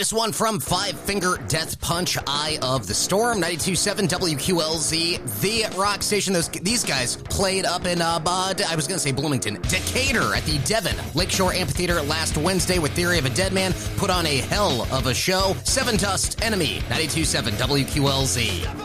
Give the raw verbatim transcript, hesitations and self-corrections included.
This one from Five Finger Death Punch, Eye of the Storm, ninety-two point seven W Q L Z, the rock station. Those These guys played up in, uh, uh I was going to say Bloomington, Decatur at the Devon Lakeshore Amphitheater last Wednesday with Theory of a Dead Man. Put on a hell of a show. Seven Dust Enemy, ninety-two point seven W Q L Z.